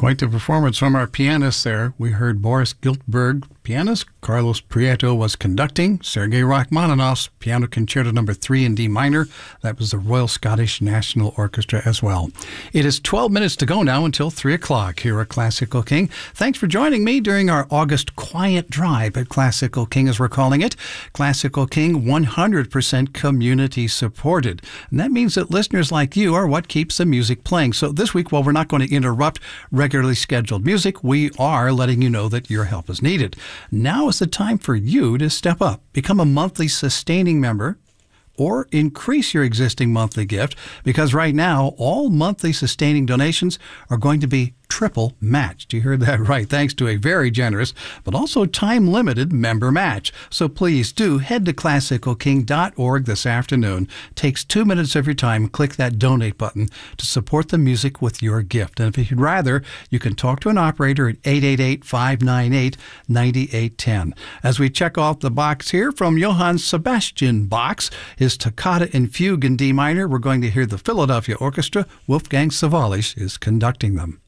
Quite a performance from our pianists there. We heard Boris Giltberg, pianist. Carlos Prieto was conducting. Sergei Rachmaninoff's Piano Concerto No. 3 in D minor. That was the Royal Scottish National Orchestra as well. It is 12 minutes to go now until 3 o'clock here at Classical King. Thanks for joining me during our August Quiet Drive at Classical King, as we're calling it. Classical King, 100% community supported. And that means that listeners like you are what keeps the music playing. So this week, while we're not going to interrupt regularly scheduled music, we are letting you know that your help is needed. Now is the time for you to step up, become a monthly sustaining member, or increase your existing monthly gift, because right now all monthly sustaining donations are going to be triple matched. You heard that right, thanks to a very generous but also time-limited member match. So please do head to classicalking.org this afternoon. Takes 2 minutes of your time. Click that donate button to support the music with your gift. And if you'd rather, you can talk to an operator at 888-598-9810. As we check off the box here from Johann Sebastian Bach's his Toccata and Fugue in D minor, we're going to hear the Philadelphia Orchestra. Wolfgang Sawallisch is conducting them.